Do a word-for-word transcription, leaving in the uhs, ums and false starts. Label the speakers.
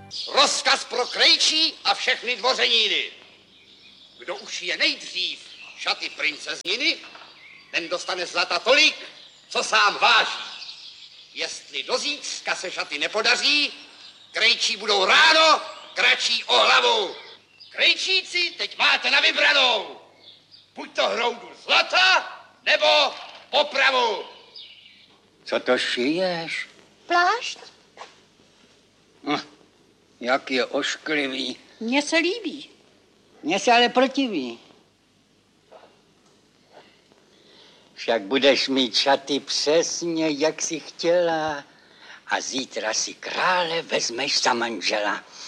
Speaker 1: Rozkaz pro krejčí a všechny dvořeníny. Kdo už je nejdřív šaty princezniny, ten dostane zlata tolik, co sám váží. Jestli do zítřka se šaty nepodaří, krejčí budou ráno kratší o hlavu. Krejčíci, teď máte na vybranou. Buď to hroudu zlata, nebo popravu.
Speaker 2: Co to šiješ?
Speaker 3: Plášť?
Speaker 2: Hm, jak je ošklivý.
Speaker 3: Mně se líbí.
Speaker 2: Mně se ale protiví. Však budeš mít šaty přesně, jak jsi chtěla. A zítra si krále vezmeš za manžela.